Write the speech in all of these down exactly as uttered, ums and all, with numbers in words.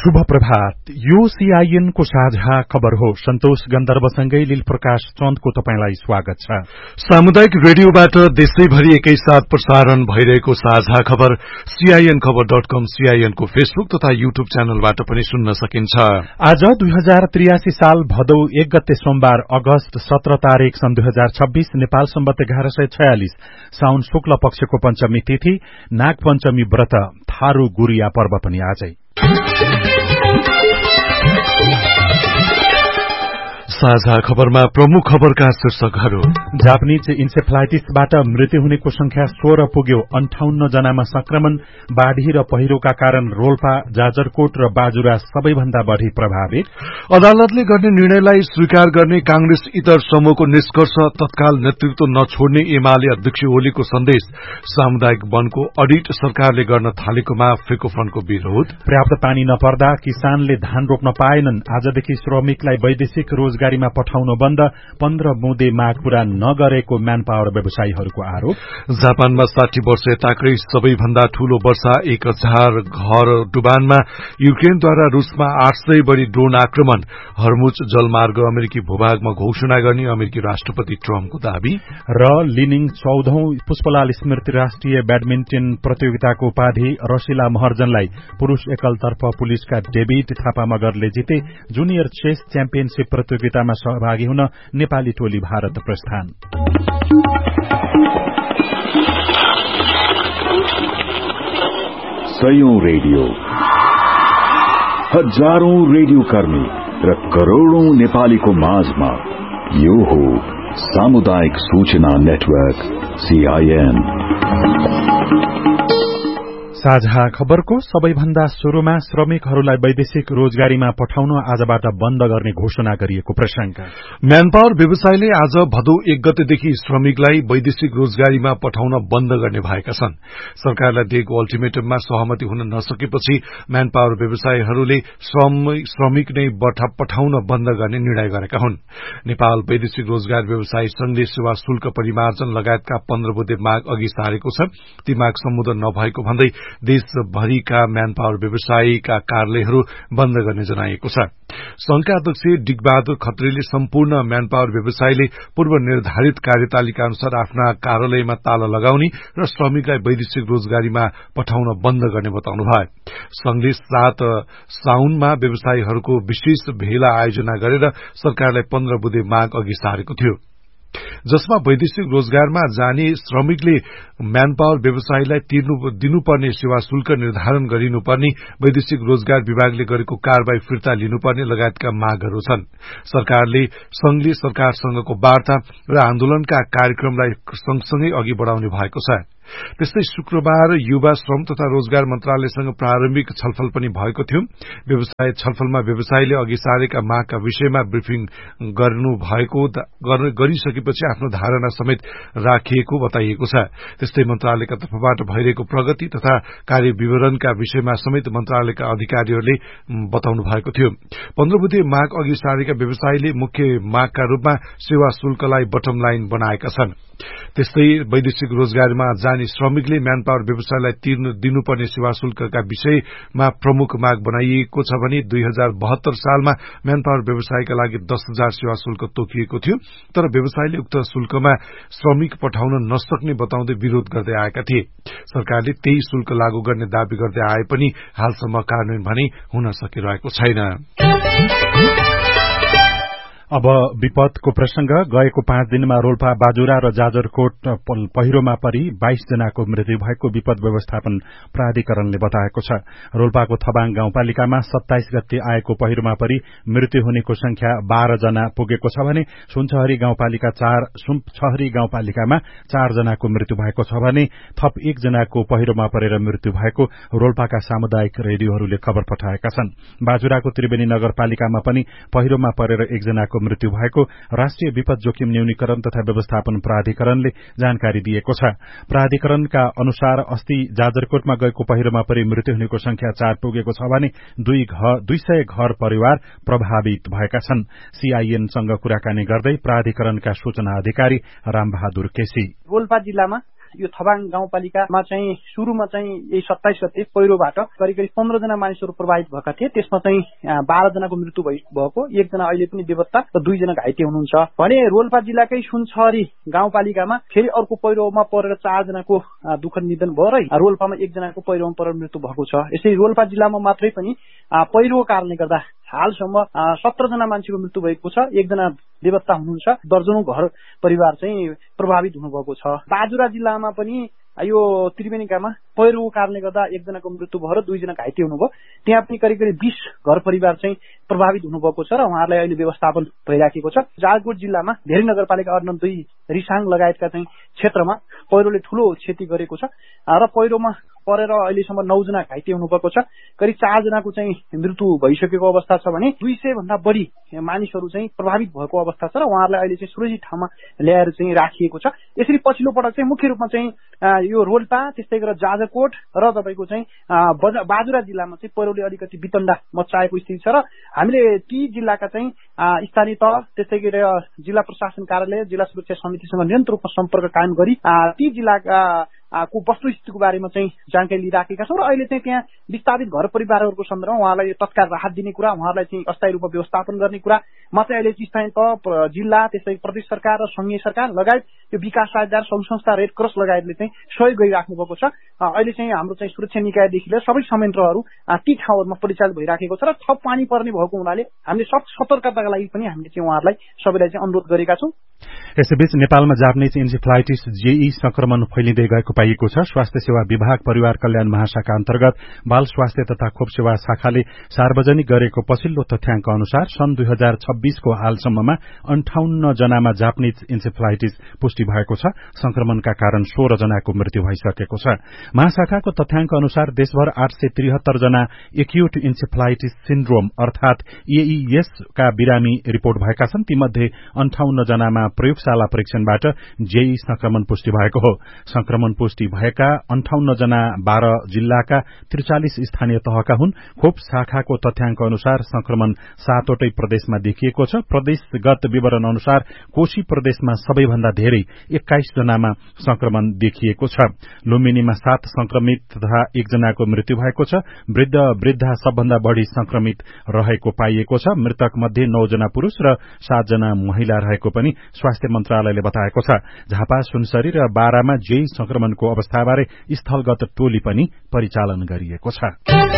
शुभ प्रभात। यो सीआईएन को साझा खबर हो। सन्तोष गन्धर्वसँगै लील प्रकाश चन्दको तपाईंलाई स्वागत छ। सामुदायिक रेडियोबाट देशैभरि एकैसाथ प्रसारण भइरहेको साझा खबर सीआईएन खबर डट कम, सीआईएन को फेसबुक तथा यूट्यूब च्यानलबाट पनि सुन्न सकिन्छ। आज दुई हजार त्रियासी साल भदौ एक गते सोमबार अगस्त सत्र तारीक सन् दुई हजार छब्बीस नेपाल सम्बत एघार सय छयालिस साउन शुक्ल पक्षको पञ्चमी तिथि नाग पञ्चमी व्रत थारू गुरिया पर्व पनि आजै। साझा खबरमा प्रमुख खबरका शीर्षकहरू। जापानीज इन्सेफ्लाइटिसबाट मृत्यु हुनेको संख्या सोह्र पुग्यो। अन्ठाउन्न जनामा संक्रमण। बाढ़ी र पहिरोका कारण रोल्पा, जाजरकोट र बाजुरा सबैभन्दा बढ़ी प्रभावित। अदालतले गर्ने निर्णयलाई स्वीकार गर्ने कांग्रेस इतर समूहको निष्कर्ष। तत्काल नेतृत्व नछोड्ने एमाले अध्यक्ष ओलीको सन्देश। सामुदायिक वनको अडिट सरकारले गर्न थालेकोमा फेकोफनको विरोध। पर्याप्त पानी नपर्दा किसानले धान रोप्न पाएनन्। आजदेखि श्रमिकलाई वैदेशिक रोजगारीमा पठाउन बन्द। पन्ध्र बुँदे माग पूरा नगरेको म्यान पावर व्यवसायीहरूको आरोप। जापानमा साठी वर्ष यताकै सबैभन्दा ठूलो वर्षा। एक हजार घर डुबानमा। युक्रेनद्वारा रूसमा आठ सय बढ़ी ड्रोन आक्रमण। हर्मुज जलमार्ग अमेरिकी भूभागमा घोषणा गर्ने अमेरिकी राष्ट्रपति ट्रम्पको दावी। र लिनिङ चौधौं पुष्पलाल स्मृति राष्ट्रिय ब्याडमिन्टन प्रतियोगिताको उपाधि रसिला महर्जनलाई। पुरूष एकलतर्फ पुलिसका डेभिड थापा मगरले जिते। जुनियर चेस च्याम्पियनशीप प्रतियोगितामा सहभागी हुन नेपाली टोली भारत प्रस्थान। सयौं रेडियो, हजारौं रेडियो कर्मी र करोड़ौं नेपालीको माझमा यो हो सामुदायिक सूचना नेटवर्क सीआईएन। साझा खबरको सबैभन्दा शुरूमा श्रमिकहरूलाई वैदेशिक रोजगारीमा पठाउन आजबाट बन्द गर्ने घोषणा गरिएको प्रसंग। म्यान पावर व्यवसायले आज भदौ एक गतेदेखि श्रमिकलाई वैदेशिक रोजगारीमा पठाउन बन्द गर्ने भएका छन्। सरकारलाई दिएको अल्टिमेटममा सहमति हुन नसकेपछि म्यान पावर व्यवसायीहरूले श्रमिक नै पठाउन बन्द गर्ने निर्णय गरेका हुन्। नेपाल वैदेशिक रोजगार व्यवसायी संघले सेवा शुल्क परिमार्जन लगायतका पन्ध्र बुँदे माग अघि सारेको छ। ती माग सम्बोधन नभएको भन्दै देशभरिका म्यान पावर व्यवसायीका कार्यालयहरू बन्द गर्ने जनाइएको छ। संघका अध्यक्ष डिगबहादुर खत्रीले सम्पूर्ण म्यान पावर व्यवसायीले पूर्व निर्धारित कार्यतालिका अनुसार आफ्ना कार्यालयमा ताला लगाउने र श्रमिकलाई वैदेशिक रोजगारीमा पठाउन बन्द गर्ने बताउनुभयो। संघले सात साउनमा व्यवसायीहरूको विशेष भेला आयोजना गरेर सरकारलाई पन्ध्र बुँदे माग अघि सारेको थियो, जसमा वैदेशिक रोजगारमा जाने श्रमिकले म्यान पावर व्यवसायीलाई दिनुपर्ने सेवा शुल्क निर्धारण गरिनुपर्ने, वैदेशिक रोजगार विभागले गरेको कारवाही फिर्ता लिनुपर्ने लगायतका मागहरू छन्। सरकारले संघले सरकारसँगको वार्ता र आन्दोलनका कार्यक्रमलाई सँगसँगै अघि बढ़ाउने भएको छ। त्यस्तै शुक्रबार युवा श्रम तथा रोजगार मन्त्रालयसँग प्रारम्भिक छलफल पनि भएको थियो। व्यवसाय छलफलमा व्यवसायीले अघि सारेका मागका विषयमा ब्रिफिङ गर्नु भएको गरिसकेपछि आफ्नो धारणा समेत राखिएको बताइएको छ। त्यस्तै मन्त्रालयका तर्फबाट भइरहेको प्रगति तथा कार्य विवरणका विषयमा समेत मन्त्रालयका अधिकारीहरूले बताउनु भएको थियो। पन्ध्र बुँदे माग अघि सारेका व्यवसायीले मुख्य मागका रूपमा सेवा शुल्कलाई बटम लाइन बनाएका छन्। त्यस्तै वैदेशिक रोजगारमा जाने श्रमिकले म्यान पावर व्यवसायलाई तिर्न दिनुपर्ने सेवा शुल्कका विषयमा प्रमुख माग बनाइएको छ भने दुई हजार बहत्तर सालमा म्यान पावर व्यवसायका लागि दस हजार सेवा शुल्क तोकिएको थियो, तर व्यवसायले उक्त शुल्कमा श्रमिक पठाउन नसक्ने बताउँदै विरोध गर्दै आएका थिए। सरकारले त्यही शुल्क लागू गर्ने दावी गर्दै आए पनि हालसम्म कार्यान्वयन भने हुन सकिरहेको छैन। अब विपदको प्रसंग। गएको पाँच दिनमा रोल्पा, बाजुरा र जाजरकोट पहिरोमा परि बाइस जनाको मृत्यु भएको विपद व्यवस्थापन प्राधिकरणले बताएको छ। रोल्पाको थबाङ गाउँपालिकामा सत्ताइस गते आएको पहिरोमा परि मृत्यु हुनेको संख्या बाह्र जना पुगेको छ भने सुनचहरी गाउँपालिका चार सुनचहरी गाउँपालिकामा चार जनाको मृत्यु भएको छ भने थप एक जनाको पहिरोमा परेर मृत्यु भएको रोल्पाका सामुदायिक रेडियोहरूले खबर पठाएका छन्। बाजुराको त्रिवेणी नगरपालिकामा पनि पहिरोमा परेर एकजनाको मृत्यु भएको राष्ट्रिय विपद जोखिम न्यूनीकरण तथा व्यवस्थापन प्राधिकरणले जानकारी दिएको छ। प्राधिकरणका अनुसार अस्ति जाजरकोटमा गएको पहिरोमा परि मृत्यु हुनेको संख्या चार पुगेको छ भने दुई सय घर परिवार प्रभावित भएका छन्। सीआईएनसँग कुराकानी गर्दै प्राधिकरणका सूचना अधिकारी रामबहादुर केसी, रोल्पा जिल्लामा यो थबाङ गाउँपालिकामा चाहिँ सुरुमा चाहिँ यही सत्ताइस गते पहिरोबाट करिब करिब पन्ध्र जना मानिसहरू प्रभावित भएका थिए। त्यसमा चाहिँ बाह्र जनाको मृत्यु भएको, एकजना अहिले पनि बेपत्ता र दुईजना घाइते हुनुहुन्छ भने रोल्पा जिल्लाकै सुनछरी गाउँपालिकामा फेरि अर्को पहिरोमा परेर चारजनाको दुःखद निधन भयो र रोल्पामा एकजनाको पहिरोमा परेर मृत्यु भएको छ। यसै रोल्पा जिल्लामा मात्रै पनि पहिरोको कारणले गर्दा हालसम्म सत्र जना मान्छेको मृत्यु भएको छ, एकजना बेपत्ता हुनुहुन्छ, दर्जनौं घर परिवार चाहिँ प्रभावित हुनुभएको छ। बाजुरा जिल्लामा पनि यो त्रिवेणीकामा पहिरोको कारणले गर्दा एकजनाको मृत्यु भयो र दुईजना घाइते हुनुभयो। त्यहाँ पनि करिब करिब बीस घर परिवार चाहिँ प्रभावित हुनुभएको छ र उहाँहरूलाई अहिले व्यवस्थापन भइराखेको छ। जाजरकोट जिल्लामा धेरै नगरपालिका अर्न दुई रिसाङ लगायतका चाहिँ क्षेत्रमा पहिरोले ठूलो क्षति गरेको छ र पहिरोमा परेर अहिलेसम्म नौ जना घाइते हुनुभएको छ। करिब चारजनाको चाहिँ मृत्यु भइसकेको अवस्था छ भने दुई सय भन्दा बढी मानिसहरू चाहिँ प्रभावित भएको अवस्था छ र उहाँहरूलाई अहिले चाहिँ सुरक्षित ठाउँमा ल्याएर चाहिँ राखिएको छ। यसरी पछिल्लो पटक चाहिँ मुख्य रूपमा चाहिँ यो रोल्पा त्यस्तै गरेर जाजरकोट र तपाईँको चाहिँ बाजुरा जिल्लामा चाहिँ पहिरोले अलिकति वितण्डा मच्चाएको स्थिति छ र हामीले ती जिल्लाका चाहिँ स्थानीय तह त्यस्तै गरेर जिल्ला प्रशासन कार्यालय जिल्ला सुरक्षा समितिसँग निरन्तर रूपमा सम्पर्क कायम गरी ती जिल्लाका को वस्तुस्थितिको बारेमा चाहिँ जानकारी लिइराखेका छौँ र अहिले चाहिँ त्यहाँ विस्थापित घर परिवारहरूको सन्दर्भमा उहाँलाई तत्काल राहत दिने कुरा, उहाँहरूलाई चाहिँ अस्थायी रूपमा व्यवस्थापन गर्ने कुरामा चाहिँ अहिले स्थानीय तह जिल्ला त्यस्तै प्रदेश सरकार र संघीय सरकार लगायत यो विकास साझेदार सङ्घ संस्था रेड क्रस लगायतले चाहिँ सहयोग गरिराख्नु भएको छ। अहिले चाहिँ हाम्रो चाहिँ सुरक्षा निकायदेखि लिएर सबै संयन्त्रहरू ती ठाउँहरूमा परिचालित भइराखेको छ र थप पानी पर्ने भएको हुनाले हामीले सब सतर्कताका लागि पनि हामीले चाहिँ उहाँहरूलाई सबैलाई चाहिँ अनुरोध गरेका छौँ। यसैबीच नेपालमा जापानिज इन्सेफ्लाइटिस जेई संक्रमण फैलिँदै गएको पाइएको छ। स्वास्थ्य सेवा विभाग परिवार कल्याण महाशाखा अन्तर्गत बाल स्वास्थ्य तथा खोप सेवा शाखाले सार्वजनिक गरेको पछिल्लो तथ्याङ्क अनुसार सन् दुई हजार छब्बीसको हालसम्ममा अन्ठाउन्न जनामा जापानिज इन्सेफ्लाइटिस पुष्टि भएको छ। संक्रमणका कारण सोह्र जनाको मृत्यु भइसकेको छ। महाशाखाको तथ्याङ्क अनुसार देशभर आठ सय त्रिहत्तर जना एक्युट इन्सेफ्लाइटिस सिन्ड्रोम अर्थात एईएस का बिरामी रिपोर्ट भएका छन्। तीमध्ये अन्ठाउन्न जनामा प्रयोगशाला परीक्षणबाट जेई संक्रमण पुष्टि भएको हो। संक्रमण पुष्टि भएका अन्ठाउन्न जना बाह्र जिल्लाका त्रिचालिस स्थानीय तहका हुन्। खोप शाखाको तथ्याङ्क अनुसार संक्रमण सातवटै प्रदेशमा देखिएको छ। प्रदेशगत विवरण अनुसार कोशी प्रदेशमा सबैभन्दा धेरै एक्काइस जनामा संक्रमण देखिएको छ। लुम्बिनीमा सात संक्रमित तथा एकजनाको मृत्यु भएको छ। वृद्ध वृद्धा सबभन्दा बढ़ी संक्रमित रहेको पाइएको छ। मृतक मध्ये नौ जना पुरूष र सात जना महिला रहेको पनि स्वास्थ्य मन्त्रालयले बताएको छ। झापा सुनसरी र बारामा जेई संक्रमणको अवस्थाबारे स्थलगत टोली पनि परिचालन गरिएको छ।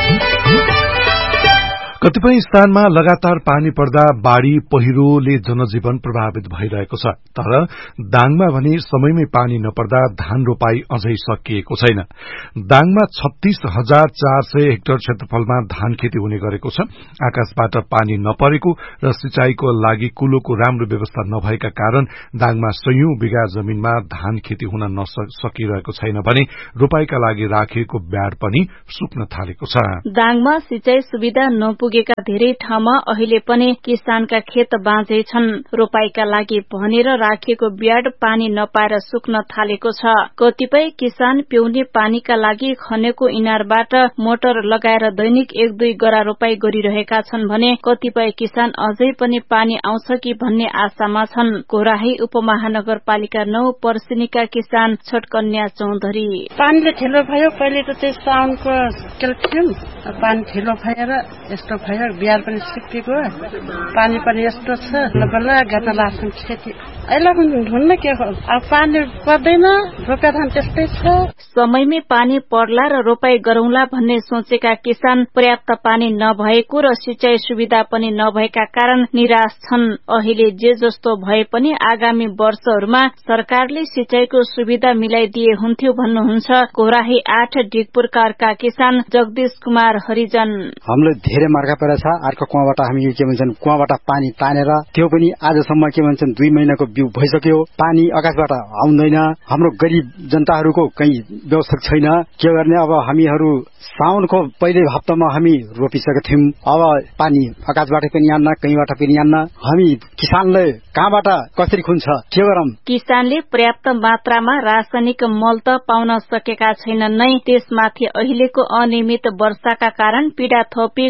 कतिपय स्थानमा लगातार पानी पर्दा बाढ़ी पहिरोले जनजीवन प्रभावित भइरहेको छ। तर दाङमा भने समयमै पानी नपर्दा धान रोपाई अझै सकिएको छैन। दाङमा छत्तीस हजार चार सय हेक्टर क्षेत्रफलमा धान खेती हुने गरेको छ। आकाशबाट पानी नपरेको र सिंचाईको लागि कुलोको राम्रो व्यवस्था नभएका कारण दाङमा सयौं बिघा जमीनमा धान खेती हुन नसकिरहेको छैन भने रोपाईका लागि राखिएको ब्याड पनि सुक्न थालेको छ। दाङमा सिंचाई सुविधा नपुगेका धेरै ठाउँमा अहिले पनि किसानका खेत बाँझै छन्। रोपाईका लागि भनेर राखिएको ब्याड पानी नपाएर सुक्न थालेको छ। कतिपय किसान पिउने पानीका लागि खनेको इनारबाट मोटर लगाएर दैनिक एक दुई गरा रोपाई गरिरहेका छन् भने कतिपय किसान अझै पनि पानी आउँछ कि भन्ने आशामा छन्। घोराही उपमहानगरपालिका नौ पर्सिनीका किसान छटकन्या चौधरी पानीले ठिलो भयो। पहिले त त्यही साउनको क्याल्सियम पानी ठिलो भएर यस्तो भयो। बिहार पनि सिकेको पानी पनि यस्तो छ बल्ल गर्न लाग्छ खेती। अहिले पनि धुन्न के हो, अब पानी पर्दैन, रोपा धान त्यस्तै छ। समयमै पानी पर्ला र रोपाई गरौंला भन्ने सोचेका किसान पर्याप्त पानी नभएको र सिंचाई सुविधा पनि नभएका कारण निराश छन्। अहिले जे जस्तो भए पनि आगामी वर्षहरूमा सरकारले सिंचाईको सुविधा मिलाइदिए हुन्थ्यो भन्नुहुन्छ घोराही आठ डिगपुरका किसान जगदीश कुमार हरिजन। हामीले धेरै मार्का परेछ। अर्को कुवाबाट हामी के भन्छन् कुवाबाट पानी तानेर त्यो पनि आजसम्म के भन्छन् दुई महिनाको बिउ भइसक्यो। पानी आकाशबाट आउँदैन। हाम्रो गरीब जनताहरूको कहीं व्यवस्था छैन। के गर्ने अब हामीहरू साउनको पहिले हप्तामा हामी रोपिसकेका थियौं। अब पानी आकाशबाट पनि आन्न, कहीँबाट पनि आन्न। हामी किसानले कहाँबाट कसरी खुन्छ के गरौं? किसानले पर्याप्त मात्रामा रासायनिक मल त पाउन सकेका छैनन् नै। त्यसमाथि अहिलेको अनियमित वर्षाका कारण पीड़ा थपिएको उनीहरू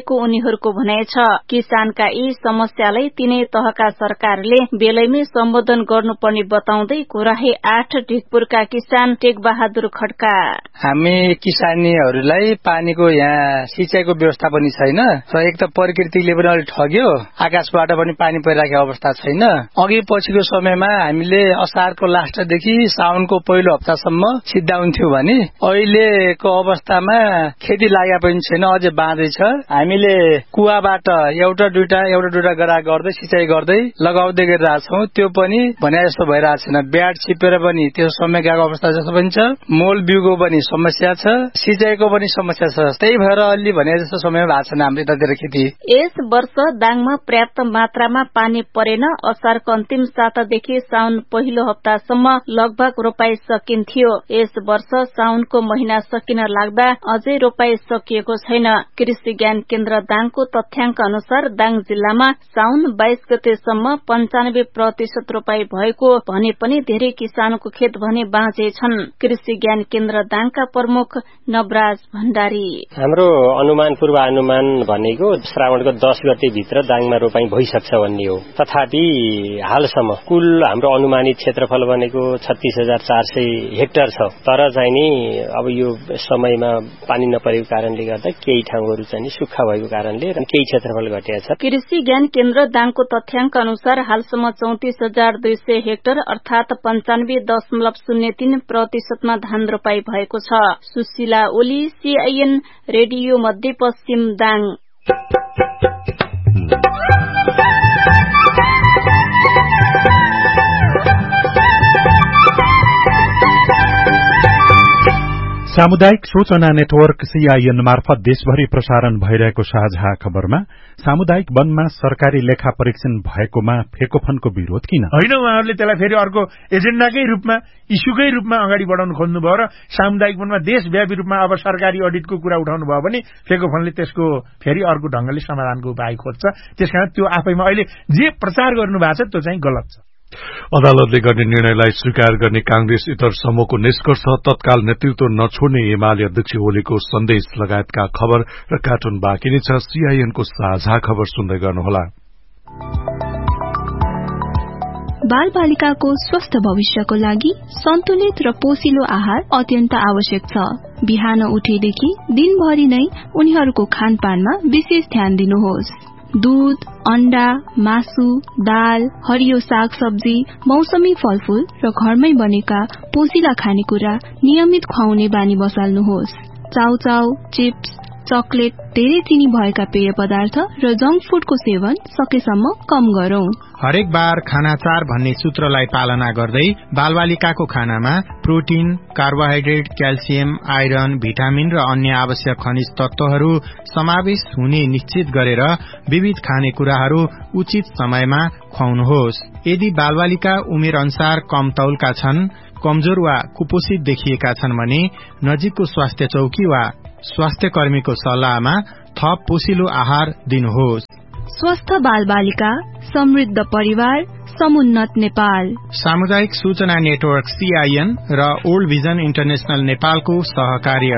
उनीहरूको भनाइ छ। किसानका यी समस्यालाई तीनै तहका सरकारले बेलैमै सम्बोधन गर्नुपर्ने बताउँदै कोराहे आठ ढिकपुरका किसान टेक बहादुर खड्का, हामी किसानीहरूलाई पानीको यहाँ सिंचाइको व्यवस्था पनि छैन र एक त प्रकृतिले पनि अलिक ठग्यो, आकाशबाट पनि पानी परिरहेको अवस्था छैन। अघि पछिको समयमा हामीले असारको लास्टदेखि साउनको पहिलो हप्तासम्म सिद्धा हुन्थ्यो भने अहिलेको अवस्थामा खेती लागेको पनि छैन, अझै बाँझै छ। हामीले कुवाबाट एउटा दुईटा एउटा दुईटा गरा गर्दै सिंचाइ गर्दै लगाउँदै गरिरहेछौँ, त्यो पनि भने जस्तो भइरहेको छैन। ब्याड छिपेर पनि त्यो समय गएको अवस्था जस्तो पनि छ, मोल बिउको पनि समस्या छ, सिंचाइको पनि समस्या छ। त्यही भएर अलि भने जस्तो समय भएको छैन हाम्रो यतातिर खेती। यस वर्ष दाङमा पर्याप्त मात्रामा पानी परेन। असारको अन्तिम सातादेखि साउन पहिलो हप्तासम्म लगभग रोपाई सकिन्थ्यो। यस वर्ष साउनको महिना सकिन लाग्दा अझै रोपाई सकिएको छैन। कृषि ज्ञान केन्द्र दाङको तथ्याङ्क अनुसार दाङ जिल्लामा साउन बाइस गतेसम्म पञ्चानब्बे प्रतिशत रोपाई भएको भने पनि धेरै किसानको खेत भने बाँझे छन्। कृषि ज्ञान केन्द्र दाङका प्रमुख नवराज भण्डारी, हाम्रो अनुमान पूर्वानुमान भनेको श्रावणको दस गते भित्र दाङमा रोपाई भइसक्छ भन्ने हो। तथापि हालसम्म कुल हाम्रो अनुमानित क्षेत्रफल भनेको छत्तीस हजार चार सय हेक्टर छ। तर चाहिँ नि अब यो समयमा पानी नपरेको कारणले गर्दा केही ठाउँहरू चाहिँ सुक्खा भएको कारणले केही क्षेत्रफल घटेको छ। कृषि ज्ञान केन्द्र दाङको तथ्याङ्क अनुसार हालसम्म चौतिस हजार दुई सय हेक्टर अर्थात पञ्चानब्बे दशमलव शून्य तीन प्रतिशतमा धान रोपाई भएको छ। सुशीला ओली, सीआईएन रेडियो मध्यपश्चिम दाङ। सामुदायिक सूचना नेटवर्क सीआईएन मार्फत देशभरि प्रसारण भइरहेको साझा खबरमा सामुदायिक वनमा सरकारी लेखा परीक्षण भएकोमा फेकोफनको विरोध किन? होइन, उहाँहरूले त्यसलाई फेरि अर्को एजेन्डाकै रूपमा इस्युकै रूपमा अगाडि बढाउन खोज्नुभयो र सामुदायिक वनमा देशव्यापी रूपमा अब सरकारी अडिटको कुरा उठाउनु भयो भने फेकोफनले त्यसको फेरि अर्को ढंगले समाधानको उपाय खोज्छ। त्यसकारण त्यो आफैमा अहिले जे प्रचार गर्नु भएको छ त्यो चाहिँ गलत छ। अदालतले गर्ने निर्णयलाई स्वीकार गर्ने कांग्रेस इतर समूहको निष्कर्ष, तत्काल नेतृत्व नछोड्ने एमाले अध्यक्ष ओलीको सन्देश लगायतका खबर र कार्टुन बाँकी नै छ। सीआईएनको साझा खबर सुन्दै गर्नुहोला। बाल बालिकाको स्वस्थ भविष्यको लागि सन्तुलित र पोषिलो आहार अत्यन्त आवश्यक छ। बिहान उठेदेखि दिनभरि नै उनीहरूको खानपानमा विशेष ध्यान दिनुहोस्। दूध, अण्डा, मासु, दाल, हरियो साग सब्जी, मौसमी फलफूल र घरमै बनेका पोषिला खानेकुरा नियमित खुवाउने बानी बसाल्नुहोस्। चाउचाउ, चिप्स, चकलेट, धेरै चिनी भएका पेय पदार्थ र जंक फूडको सेवन सकेसम्म कम गरौं। हरेक बार खाना चार भन्ने सूत्रलाई पालना गर्दै बालबालिकाको खानामा protein, carbohydrate, calcium, iron, vitamin र अन्य आवश्यक खनिज तत्वहरू समावेश हुने निश्चित गरेर विविध खानेकुराहरू उचित समयमा खुवाउनुहोस्। यदि बालबालिका उमेर अनुसार कम तौलका छन्, कमजोर वा कुपोषित देखिएका छन् भने नजिकको स्वास्थ्य चौकी वा स्वास्थ्य कर्मीको सल्लाहमा थप पोषिलो आहार दिनुहोस्। स्वस्थ बालबालिका, समृद्ध परिवार, समुन्नत नेपाल। सामुदायिक सूचना नेटवर्क सीआईएन र ओल्ड भिजन इन्टरनेशनल नेपालको सहकार्य।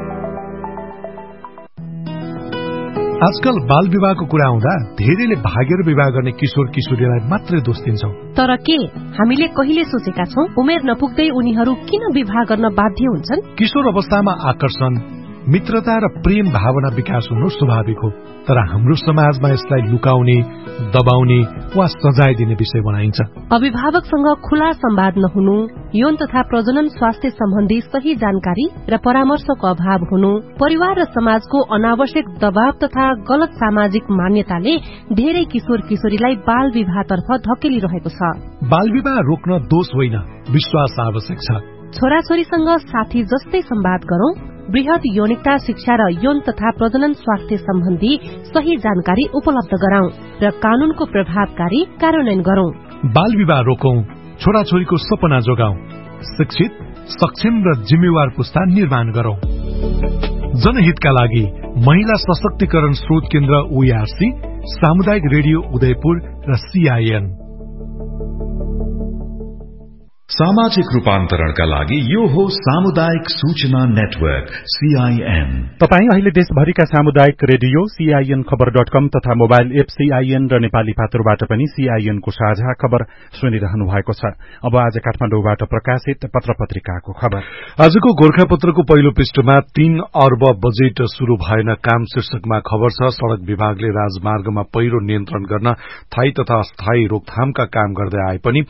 आजकल बाल विवाहको कुरा आउँदा धेरैले भागेर विवाह गर्ने किशोर किशोरीलाई मात्रै दोष दिन्छौं। तर के हामीले कहिले सोचेका छौं उमेर नपुग्दै उनीहरू किन विवाह गर्न बाध्य हुन्छन्? किशोर अवस्थामा आकर्षण, मित्रता र प्रेम भावना विकास हुनु स्वाभाविक हो, तर हाम्रो समाजमा यसलाई लुकाउने, दबाउने वा सजाय दिने विषय बनाइन्छ। अभिभावकसँग खुला संवाद नहुनु, यौन तथा प्रजनन स्वास्थ्य सम्बन्धी सही जानकारी र परामर्शको अभाव हुनु, परिवार र समाजको अनावश्यक दबाव तथा गलत सामाजिक मान्यताले धेरै किशोर किशोरीलाई बाल विवाहतर्फ धकेलिरहेको छ। बाल विवाह रोक्न दोष होइन, विश्वास आवश्यक छ। छोराछोरीसँग साथी जस्तै संवाद गरौं, वृहत यौनिकता शिक्षा र यौन तथा प्रजनन स्वास्थ्य सम्बन्धी सही जानकारी उपलब्ध गराउँ र कानूनको प्रभावकारी कार्यान्वयन गरौं। बाल विवाह रोकौं, छोराछोरीको सपना जोगाउँ, शिक्षित, सक्षम र जिम्मेवार पुस्ता निर्माण गरौं। जनहितका लागि महिला सशक्तिकरण स्रोत केन्द्र ओईआरसी, सामुदायिक रेडियो उदयपुर र सीआईएन। सामाजिक रूपान्तरणका लागि यो हो सामुदायिक सूचना नेटवर्क सीआईएन। तपाई अहिले देशभरिका सामुदायिक रेडियो सीआईएन खबर डट कम तथा मोबाइल एप सीआईएन र नेपाली पात्रबाट पनि सीआईएन को साझा खबर सुनिरहनु भएको छ। अब आज काठमाडौँबाट प्रकाशित पत्र पत्रिकाको खबर। आजको गोरखापत्रको पहिलो पृष्ठमा तीन अर्ब बजेट शुरू भएन काम शीर्षकमा खबर छ। सड़क विभागले राजमार्गमा पहिरो नियन्त्रण गर्न स्थायी तथा अस्थायी रोकथामका काम गर्दै आए पनि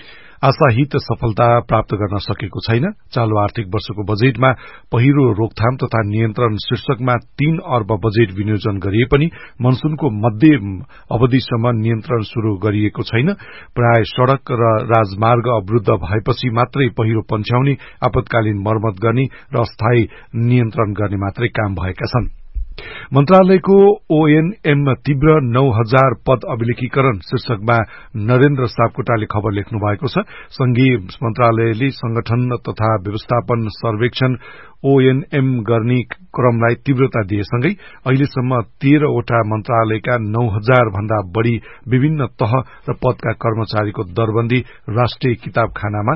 आशाहित सफलता प्राप्त गर्न सकेको छैन। चालू आर्थिक वर्षको बजेटमा पहिरो रोकथाम तथा नियन्त्रण शीर्षकमा तीन अर्ब बजेट विनियोजन गरिए पनि मनसूनको मध्य अवधिसम्म नियन्त्रण शुरू गरिएको छैन। प्राय सड़क र राजमार्ग अवरूद्ध भएपछि मात्रै पहिरो पन्छ्याउने, आपतकालीन मर्मत गर्ने र अस्थायी नियन्त्रण गर्ने मात्रै काम भएका छन्। मन्त्रालयको ओएनएम तीव्र नौ हजार पद अभिलेखीकरण शीर्षकमा नरेन्द्र सापकोटाले खबर लेख्नु भएको छ। संघीय मन्त्रालयले संगठन तथा व्यवस्थापन सर्वेक्षण ओएनएम गर्ने क्रमलाई तीव्रता दिएसँगै अहिलेसम्म तेह्रवटा मन्त्रालयका नौ हजार भन्दा बढ़ी विभिन्न तह र पदका कर्मचारीको दरबन्दी राष्ट्रिय किताबखानामा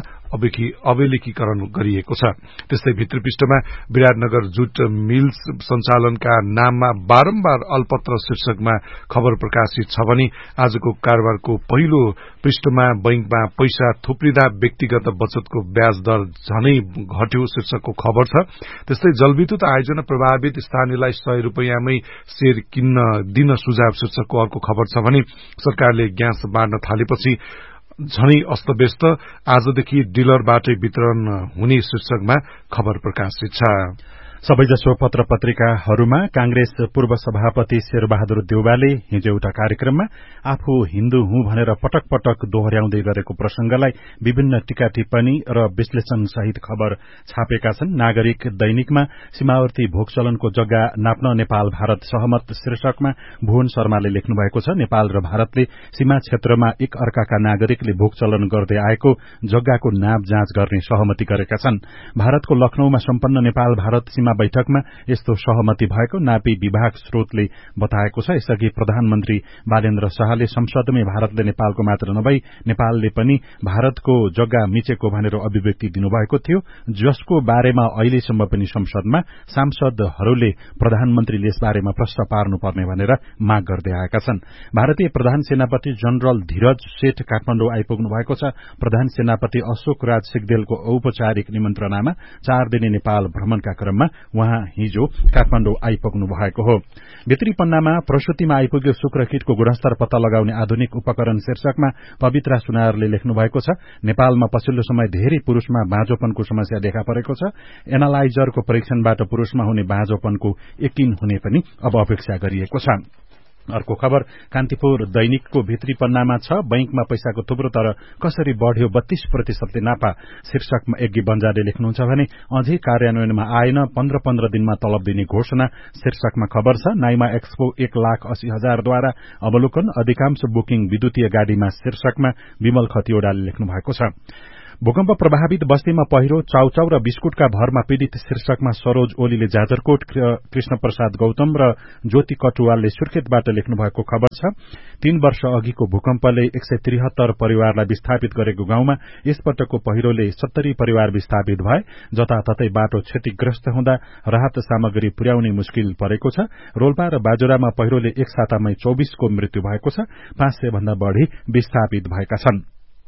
अभिलेखीकरण गरिएको छ। त्यस्तै भित्री पृष्ठमा विराटनगर जुट मिल्स संचालनका नाममा बारम्बार अलपत्र शीर्षकमा खबर प्रकाशित छ भने आजको कारोबारको पहिलो पृष्ठमा बैंकमा पैसा थुप्रिँदा व्यक्तिगत बचतको ब्याज दर झनै घट्यो शीर्षकको खबर छ। त्यस्तै जलविद्युत आयोजना प्रभावित स्थानीयलाई सय रूपियाँमै शेयर किन्न दिन सुझाव शीर्षकको अर्को खबर छ भने सरकारले ग्यास बाँड्न थालेपछि झनै अस्तव्यस्त, आजदेखि डिलरबाटै वितरण हुने शीर्षकमा खबर प्रकाशित छ। सबैजसो पत्र पत्रिकाहरूमा कांग्रेस पूर्व सभापति शेरबहादुर देउवाले हिजो एउटा कार्यक्रममा आफू हिन्दू हुँ भनेर पटक पटक दोहोर्याउँदै गरेको प्रसंगलाई विभिन्न टीका टिप्पणी र विश्लेषण सहित खबर छापेका छन्। नागरिक दैनिकमा सीमावर्ती भोगचलनको जग्गा नाप्न नेपाल भारत सहमत शीर्षकमा भुवन शर्माले लेख्नु भएको छ। नेपाल र भारतले सीमा क्षेत्रमा एक अर्काका नागरिकले भोगचलन गर्दै आएको जग्गाको नाप जाँच गर्ने सहमति गरेका छन्। भारतको लखनऊमा सम्पन्न नेपाल भारत सीमा बैठकमा यस्तो सहमति भएको नापी विभाग स्रोतले बताएको छ। यसअघि प्रधानमन्त्री बालेन्द्र शाहले संसदमै भारतले नेपालको मात्र नभई नेपालले पनि भारतको जग्गा मिचेको भनेर अभिव्यक्ति दिनुभएको थियो, जसको बारेमा अहिलेसम्म पनि संसदमा सांसदहरूले प्रधानमन्त्रीले यसबारेमा प्रश्न पार्नुपर्ने भनेर माग गर्दै आएका छन्। भारतीय प्रधान सेनापति जनरल धीरज सेठ काठमाडौँ आइपुग्नु भएको छ। प्रधान सेनापति अशोक राज सिग्देलको औपचारिक निमन्त्रणामा चार दिने नेपाल भ्रमणका क्रममा उहाँ हिजो काठमाडौँ आइपुग्नु भएको हो। भित्री पन्नामा प्रसुतिमा आइपुग्यो शुक्रकीटको गुणस्तर पत्ता लगाउने आधुनिक उपकरण शीर्षकमा पवित्रा सुनारले लेख्नु भएको छ। नेपालमा पछिल्लो समय धेरै पुरूषमा बाँझोपनको समस्या देखा परेको छ। एनालाइजरको परीक्षणबाट पुरूषमा हुने बाँझोपनको यकिन हुने पनि अब अपेक्षा गरिएको छ। अर्को खबर कान्तिपुर दैनिकको भित्री पन्नामा छ। बैंकमा पैसाको थुप्रो तर कसरी बढ़्यो बत्तीस प्रतिशतले नापा शीर्षकमा यज्ञ बन्जाले लेख्नुहुन्छ भने अझै कार्यान्वयनमा आएन, पन्ध्र पन्ध्र दिनमा तलब दिने घोषणा शीर्षकमा खबर छ। नाइमा एक्सपो एक लाख अस्सी हजारद्वारा अवलोकन, अधिकांश बुकिङ विद्युतीय गाडीमा शीर्षकमा विमल खतिवड़ाले लेख्नु भएको छ। भूकम्प प्रभावित बस्तीमा पहिरो, चाउचाउ र बिस्कुटका भरमा पीड़ित शीर्षकमा सरोज ओलीले जाजरकोट, कृष्ण प्रसाद गौतम र ज्योति कटुवालले सुर्खेतबाट लेख्नु भएको खबर छ। तीन वर्ष अघिको भूकम्पले एक सय त्रिहत्तर परिवारलाई विस्थापित गरेको गाउँमा यसपटकको पहिरोले सत्तरी परिवार विस्थापित भए। जताततै बाटो क्षतिग्रस्त हुँदा राहत सामग्री पुर्याउने मुस्किल परेको छ। रोल्पा र बाजुरामा पहिरोले एक सातामै चौबीसको मृत्यु भएको छ। पाँच सय भन्दा बढ़ी विस्थापित भएका छन्।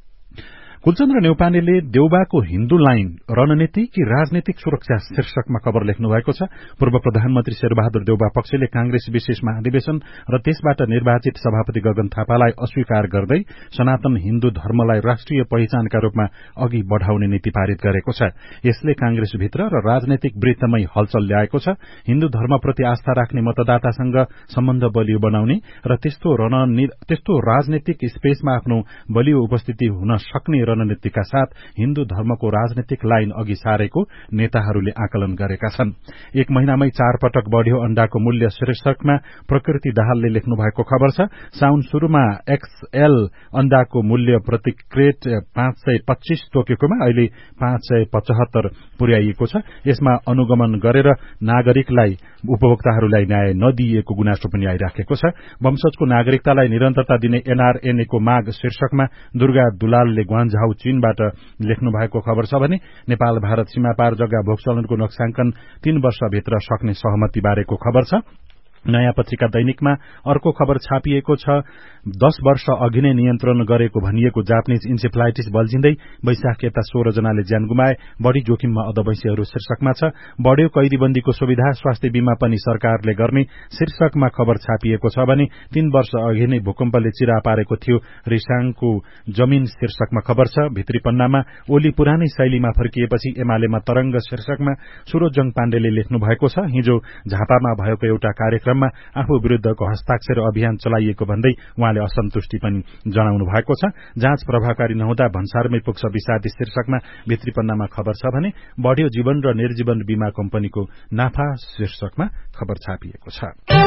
कुलचन्द्र नेउपानेले देउबाको हिन्दू लाइन रणनीति कि राजनीतिक सुरक्षा शीर्षकमा खबर लेख्नु भएको छ। पूर्व प्रधानमन्त्री शेरबहादुर देउबा पक्षले कांग्रेस विशेष महाधिवेशन र त्यसबाट निर्वाचित सभापति गगन थापालाई अस्वीकार गर्दै सनातन हिन्दू धर्मलाई राष्ट्रिय पहिचानका रूपमा अघि बढ़ाउने नीति पारित गरेको छ। यसले कांग्रेसभित्र र राजनैतिक वृत्तमै हलचल ल्याएको छ। हिन्दू धर्मप्रति आस्था राख्ने मतदातासँग सम्बन्ध बलियो बनाउने र त्यस्तो त्यस्तो राजनैतिक स्पेसमा आफ्नो बलियो उपस्थिति हुन सक्ने रणनीतिका साथ हिन्दू धर्मको राजनीतिक लाइन अघि सारेको नेताहरूले आकलन गरेका छन्। एक महिनामै चार पटक बढ़्यो अण्डाको मूल्य शीर्षकमा प्रकृति दाहालले लेख्नु भएको खबर छ। साउन शुरूमा एक्सएल अण्डाको मूल्य प्रति क्रेट पाँच सय पच्चीस तोकेकोमा अहिले पाँच सय पचहत्तर पुर्याइएको छ। यसमा अनुगमन गरेर नागरिकलाई उपभोक्ताहरूलाई न्याय नदिइएको गुनासो पनि आइराखेको छ। वंशजको नागरिकतालाई निरन्तरता दिने एनआरएनए को माग शीर्षकमा दुर्गा दुलालले ग्वान्झा सुझाव चीनबाट लेख्नु भएको खबर छ भने नेपाल भारत सीमा पार जग्गा भोगचलनको नक्साङ्कन तीन वर्षभित्र सक्ने सहमति बारेको खबर छ। नयाँ पत्रिका दैनिकमा अर्को खबर छापिएको छ। दश वर्ष अघि नै नियन्त्रण गरेको भनिएको जापानिज इन्सेफ्लाइटिस बल्झिँदै वैशाख यता सोह्र जनाले ज्यान गुमाए, बढ़ी जोखिममा अधवैंशीहरू शीर्षकमा छ। बढ़्यो कैदीबन्दीको सुविधा, स्वास्थ्य बीमा पनि सरकारले गर्ने शीर्षकमा खबर छापिएको छ भने तीन वर्ष अघि नै भूकम्पले चिरा पारेको थियो रिसाङको जमिन शीर्षकमा खबर छ। भित्री पन्नामा ओली पुरानै शैलीमा फर्किएपछि एमालेमा तरंग शीर्षकमा सुरोजङ पाण्डेले लेख्नु भएको छ। हिजो झापामा भएको एउटा कार्यक्रम आफू विरूद्धको हस्ताक्षर अभियान चलाइएको भन्दै उहाँले असन्तुष्टि पनि जनाउनु भएको छ। जाँच प्रभावकारी नहुँदा भन्सारमै पुग्छ विषादी शीर्षकमा भित्री पन्नामा खबर छ भने बढ़्यो जीवन र निर्जीवन बीमा कम्पनीको नाफा शीर्षकमा खबर छापिएको छ।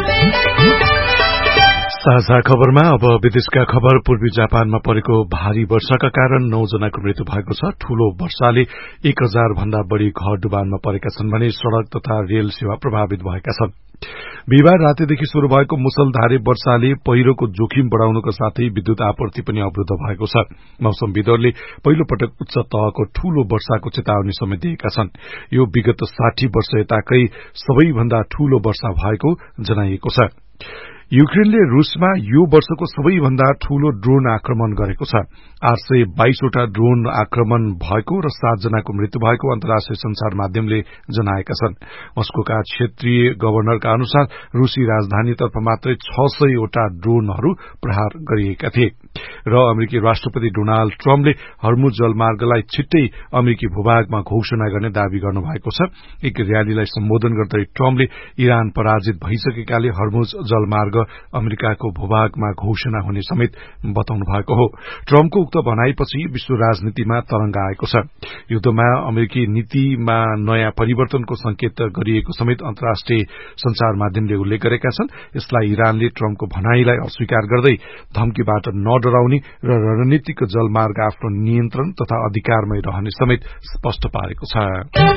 साझा खबरमा अब विदेशका खबर। पूर्वी जापानमा परेको भारी वर्षाका कारण नौ जनाको मृत्यु भएको छ। ठूलो वर्षाले एक हजार भन्दा बढ़ी घर डुबानमा परेका छन् भने सड़क तथा रेल सेवा प्रभावित भएका छन्। बिहिबार रातिदेखि शुरू भएको मुसलधारे वर्षाले पहिरोको जोखिम बढ़ाउनुका साथै विद्युत आपूर्ति पनि अवरूद्ध भएको छ। मौसमविदहरूले पहिलो पटक उच्च तहको ठूलो वर्षाको चेतावनी समेत दिएका छन्। यो विगत साठी वर्ष यताकै सबैभन्दा ठूलो वर्षा भएको जनाइएको छ। युक्रेनले रूसमा यो वर्षको सबैभन्दा ठूलो ड्रोन आक्रमण गरेको छ। आठ सय बाइसवटा ड्रोन आक्रमण भएको र सात जनाको मृत्यु भएको अन्तर्राष्ट्रिय संचार माध्यमले जनाएका छन्। मस्कोका क्षेत्रीय गवर्नरका अनुसार रूसी राजधानीतर्फ मात्रै छ सयवटा ड्रोनहरू प्रहार गरिएका थिए र अमेरिकी राष्ट्रपति डोनाल्ड ट्रम्पले हर्मुज जलमार्गलाई छिट्टै अमेरिकी भूभागमा घोषणा गर्ने दावी गर्नुभएको छ। एक र्यालीलाई सम्बोधन गर्दै ट्रम्पले इरान पराजित भइसकेकाले हर्मुज जलमार्ग अमेरिकाको भूभागमा घोषणा हुने समेत बताउनु भएको हो। ट्रम्पको उक्त भनाइपछि विश्व राजनीतिमा तरंग आएको छ। युद्धमा अमेरिकी नीतिमा नयाँ परिवर्तनको संकेत गरिएको समेत अन्तर्राष्ट्रिय संचार माध्यमले उल्लेख गरेका छन्। यसलाई इरानले ट्रम्पको भनाइलाई अस्वीकार गर्दै धम्कीबाट नडराउने र रणनीतिक जलमार्ग आफ्नो नियन्त्रण तथा अधिकारमै रहने समेत स्पष्ट पारेको छ।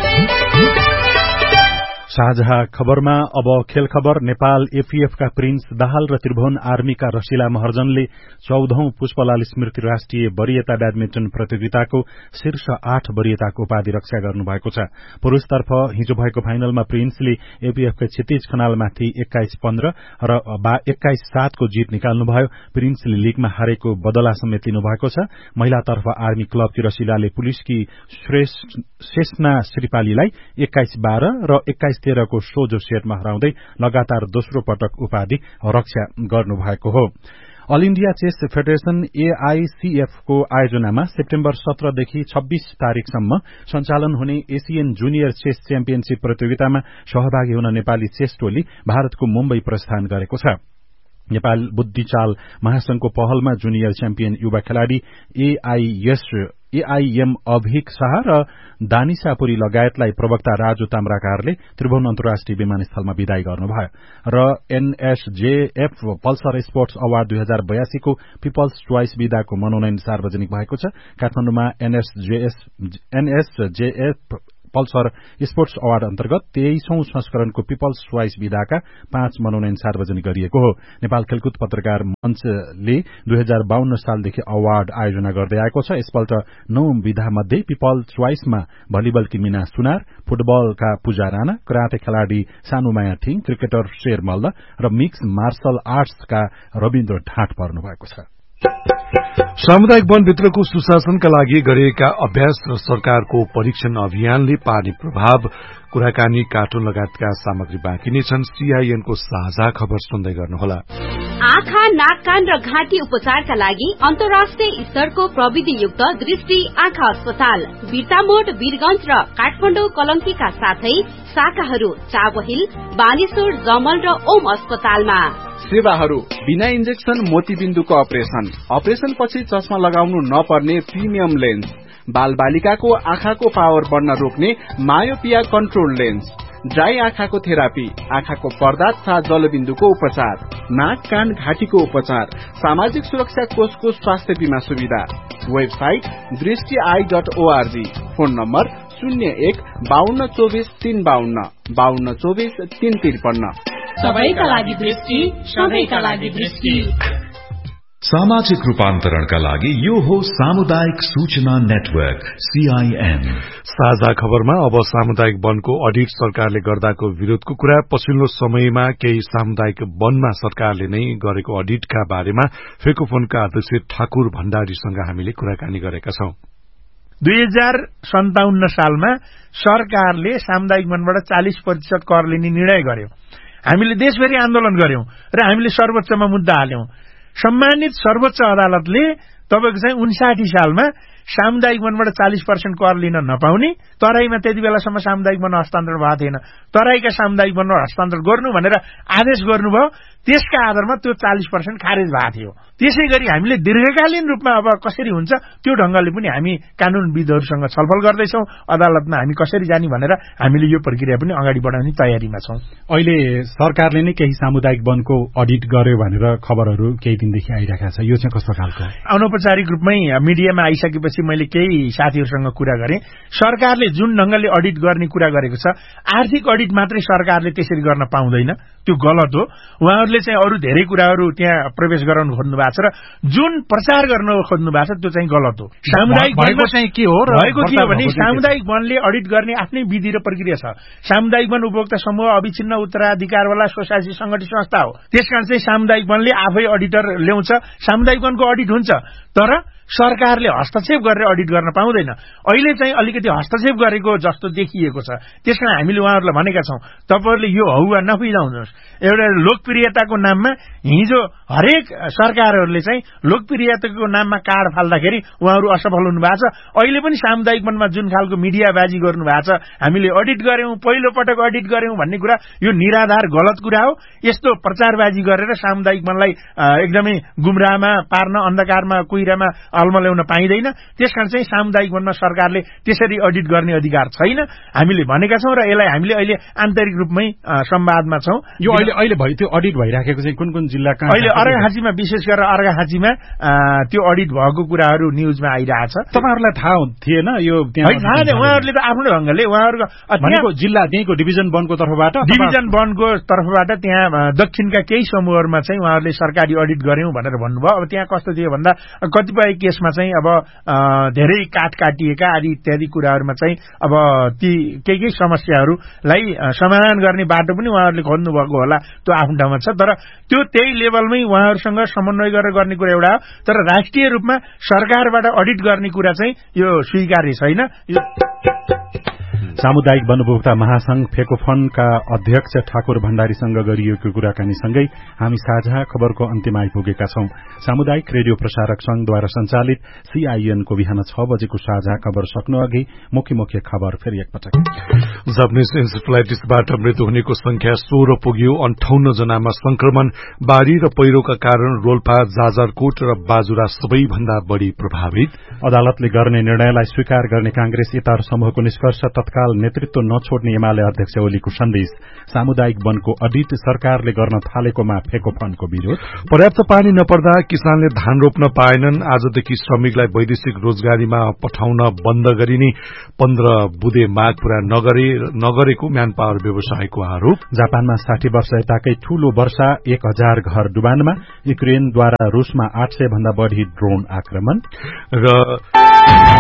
साझा खबरमा अब खेल खबर। नेपाल एफीएफका प्रिन्स दाहाल र त्रिभुवन आर्मीका रसिला महर्जनले चौधौं पुष्पलाल स्मृति राष्ट्रिय वरीयता ब्याडमिन्टन प्रतियोगिताको शीर्ष आठ वरीयताको उपाधि रक्षा गर्नुभएको छ। पुरूषतर्फ हिजो भएको फाइनलमा प्रिन्सले एपीएफका क्षितिज खनालमाथि एक्काइस पन्ध्र र एक्काइस सातको जीत निकाल्नुभयो। प्रिन्सले लीगमा हारेको बदला समेत लिनुभएको छ। महिलातर्फ आर्मी क्लबकी रसिलाले पुलिसकी शेषना श्रीपालीलाई एक्काइस बाह्र र एक्काइस तेह्रको सोझो सेटमा हराउँदै लगातार दोस्रो पटक उपाधि रक्षा गर्नुभएको हो। All India chess federation एआईसीएफको आयोजनामा September सत्रदेखि छब्बीस तारीकसम्म सञ्चालन हुने एशियन जूनियर चेस च्याम्पियनशीप प्रतियोगितामा सहभागी हुन नेपाली चेस टोली भारतको मुम्बई प्रस्थान गरेको छ। नेपाल बुद्धिचाल महासंघको पहलमा जूनियर च्याम्पियन युवा खेलाड़ी एआईएस एआईएम अभिक शाह र दानिशापुरी लगायतलाई प्रवक्ता राजु ताम्राकारले त्रिभुवन अन्तर्राष्ट्रिय विमानस्थलमा विदाई गर्नुभयो र एनएसजेएफ पल्सर स्पोर्ट्स अवार्ड दुई हजार बयासीको पिपल्स च्वाइस विधाको मनोनयन सार्वजनिक भएको छ। काठमाडौँमा एनएसजेएफ पल्सर स्पोर्ट्स अवार्ड अन्तर्गत तेइसौं संस्करणको पिपल्स च्वाइस विधाका पाँच मनोनयन सार्वजनिक गरिएको हो। नेपाल खेलकुद पत्रकार मञ्चले दुई हजार बाहन्न सालदेखि अवार्ड आयोजना गर्दै आएको छ। यसपल्ट नौ विधा मध्ये पिपल्स च्वाइसमा भलिबलकी मीना सुनार, फुटबलका पूजा राणा, कराते खेलाड़ी सानुमाया थिङ, क्रिकेटर शेर मल्ल र मिक्स मार्शल आर्ट्सका रविन्द्र ढाँट पर्नु भएको छ। सामुदायिक वनभित्रको सुशासनका लागि गरिएका अभ्यास र सरकारको परीक्षण अभियानले पार्ने प्रभाव, कुराकानी, कार्टुन लगायतका सामग्री बाँकी नै छन्। सीआईएनको साझा खबर सुन्दै गर्नुहोला। आँखा, नाक, कान र घाँटी उपचारका लागि अन्तर्राष्ट्रिय स्तरको प्रविधियुक्त दृष्टि आँखा अस्पताल बिर्तामोड, वीरगंज र काठमाडौँ कलंकीका साथै शाखाहरू चावहिल, बानेश्वर, जमल र ओम अस्पतालमा। सेवाहरू बिना इन्जेक्सन मोतीबिन्दुको अपरेशन, अपरेशन पछि चस्मा लगाउनु नपर्ने प्रिमियम लेन्स, बाल बालिकाको आँखाको पावर बढ्न रोक्ने मायोपिया कन्ट्रोल लेन्स, ड्राई आँखाको थेरापी, आँखाको पर्दा तथा जलबिन्दुको उपचार, नाक, कान, घाँटीको उपचार, सामाजिक सुरक्षा कोषको स्वास्थ्य बीमा सुविधा। वेबसाइट दृष्टि I dot ORG. Phone number शून्य एक बाहन्न चौबिस तीन बाहन्न बाहन्न चौबिस तीन त्रिपन्न। सबैका लागि दृष्टि, सबैका लागि दृष्टि। सामाजिक रूपान्तरणका लागि यो हो सामुदायिक सूचना नेटवर्क सीआईएन। साझा खबरमा अब सामुदायिक वनको अडिट सरकारले गर्दाको विरोधको कुरा। पछिल्लो समयमा केही सामुदायिक वनमा सरकारले नै गरेको अडिटका बारेमा फेकोफोनका अध्यक्ष ठाकुर भण्डारीसँग हामीले कुराकानी गरेका छौं। दुई हजार सन्ताउन्न सालमा सरकारले सामुदायिक वनबाट चालिस प्रतिशत कर लिने निर्णय गर्यो। हामीले देशभरि आन्दोलन गर्यौं र हामीले सर्वोच्चमा मुद्दा हाल्यौं। सम्मानित सर्वोच्च अदालतले तपाईको चाहिँ उन्साठी सालमा सामुदायिक वनबाट चालिस पर्सेन्ट कर लिन नपाउने, तराईमा त्यति बेलासम्म सामुदायिक वन हस्तान्तरण भएको थिएन, तराईका सामुदायिक वन हस्तान्तरण गर्नु भनेर आदेश गर्नुभयो। त्यसका आधारमा त्यो चालिस पर्सेन्ट खारेज भएको थियो। त्यसै गरी हामीले दीर्घकालीन रूपमा अब कसरी हुन्छ त्यो ढंगले पनि हामी कानूनविदहरूसँग छलफल गर्दैछौं। अदालतमा हामी कसरी जाने भनेर हामीले यो प्रक्रिया पनि अगाडि बढाउने तयारीमा छौं। अहिले सरकारले नै केही सामुदायिक वनको अडिट गर्यो भनेर खबरहरू केही दिनदेखि आइरहेका छ। यो चाहिँ कस्तो खालको? अनौपचारिक रूपमै मिडियामा आइसकेपछि मैले केही साथीहरूसँग कुरा गरेँ। सरकारले जुन ढंगले अडिट गर्ने कुरा गरेको छ, आर्थिक अडिट मात्रै सरकारले त्यसरी गर्न पाउँदैन, त्यो गलत हो। उहाँहरूले चाहिँ अरू धेरै कुराहरू त्यहाँ प्रवेश गराउनु खोज्नु भएको छ र जुन प्रचार गर्न खोज्नु भएको छ त्यो चाहिँ गलत हो। सामुदायिक भएको चाहिँ के हो र भएको के हो भने सामुदायिक वनले अडिट गर्ने आफ्नै विधि र प्रक्रिया छ। सामुदायिक वन उपभोक्ता समूह अविच्छिन्न उत्तराधिकारवाला स्वशासी संगठित संस्था हो। त्यसकारण चाहिँ सामुदायिक वनले आफै अडिटर ल्याउँछ। सामुदायिक वनको अडिट हुन्छ, तर सरकारले हस्तक्षेप गरेर अडिट गर्न पाउँदैन। अहिले चाहिँ अलिकति हस्तक्षेप गरेको जस्तो देखिएको छ। त्यसकारण हामीले उहाँहरूलाई भनेका छौं, तपाईहरुले यो हौवा नफिजाउनुहोस्। एउटा लोकप्रियताको नाममा हिजो हरेक सरकारहरूले चाहिँ लोकप्रियताको नाममा कार्ड फाल्दाखेरि उहाँहरू असफल हुनु भएको छ। अहिले पनि सामुदायिक वनमा जुन खालको मिडियाबाजी गर्नु भएको छ, हामीले अडिट गर्यौं, पहिलो पटक अडिट गर्यौं भन्ने कुरा यो निराधार गलत कुरा हो। यस्तो प्रचारबाजी गरेर सामुदायिक वनलाई एकदमै गुमराहमा पार्न, अन्धकारमा कुहिरामा अल्मल्याउन पाइँदैन। त्यसकारण चाहिँ सामुदायिक वनमा सरकारले त्यसरी अडिट गर्ने अधिकार छैन हामीले भनेका छौं र यसलाई हामीले अहिले आन्तरिक रूपमै संवादमा छौं। यो अहिले अहिले भयो त्यो अडिट भइराखेको चाहिँ कुन कुन जिल्लाका? अहिले अर्घाखाँचीमा, विशेष गरेर अर्घाखाँचीमा त्यो अडिट भएको कुराहरू न्यूजमा आइरहेछ। तपाईहरुलाई थाहा थिएन यो? त्यहाँ थाहा थिएन, उहाँहरूले त आफ्नो ढंगले उहाँहरूको जिल्ला त्यहीँको डिभिजन वनको तर्फबाट डिभिजन वनको तर्फबाट त्यहाँ दक्षिणका केही समूहहरूमा चाहिँ उहाँहरूले सरकारी अडिट गर्यौं भनेर भन्नुभयो। अब त्यहाँ कस्तो थियो भन्दा कतिपय केसमा चाहिँ अब धेरै काट काटिएका आदि इत्यादि कुराहरूमा चाहिँ अब ती केही केही समस्याहरूलाई समाधान गर्ने बाटो पनि उहाँहरूले खोज्नु भएको होला, त्यो आफ्नो ठाउँमा छ। तर त्यो त्यही लेभलमै उहाँहरूसँग समन्वय गरेर गर्ने कुरा एउटा हो, तर राष्ट्रिय रूपमा सरकारबाट अडिट गर्ने कुरा चाहिँ यो स्वीकार्य छैन। सामुदायिक वन उपभोक्ता महासंघ फेकोफनका अध्यक्ष ठाकुर भण्डारीसँग गरिएको कुराकानीसँगै हामी साझा खबरको अन्त्यमा आइपुगेका छौं। सामुदायिक रेडियो प्रसारक संघद्वारा संचालित सीआईएनको बिहान छ बजेको साझा खबर सक्नु अघि मुख्य मुख्य खबर फेरि एकपटक। जापानिज एन्सेफलाइटिसबाट मृत्यु हुनेको संख्या सोह्र पुग्यो। अन्ठाउन्न जनामा संक्रमण। बाढ़ी र पहिरोका कारण रोल्पा, जाजरकोट र बाजुरा सबैभन्दा बढ़ी प्रभावित। अदालतले गर्ने निर्णयलाई स्वीकार गर्ने कांग्रेस इतार समूहको निष्कर्ष। तत्काल नेतृत्व नछोड्ने एमाले अध्यक्ष ओलीको सन्देश। सामुदायिक वनको अडिट सरकारले गर्न थालेकोमा फेकोफनको विरोध। पर्याप्त पानी नपर्दा किसानले धान रोप्न पाएनन्। आजदेखि श्रमिकलाई वैदेशिक रोजगारीमा पठाउन बन्द गरिने पन्ध्र बुधे माग पूरा नगरे नगरेको म्यान पावर व्यवसायको आरोप। जापानमा साठी वर्ष यताकै ठूलो वर्षा, एक हजार घर डुबानमा। युक्रेनद्वारा रूसमा आठ सय भन्दा बढ़ी ड्रोन आक्रमण। र